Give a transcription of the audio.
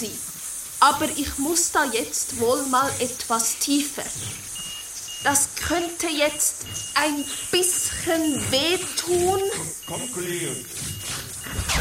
Sie. Aber ich muss da jetzt wohl mal etwas tiefer. Das könnte jetzt ein bisschen wehtun. Komm, Kollege.